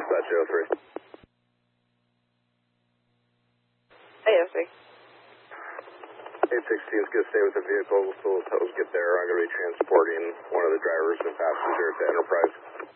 Dispatch 03. ASC. 816 is going to stay with the vehicle until the tows get there. I'm going to be transporting one of the drivers and passengers to Enterprise.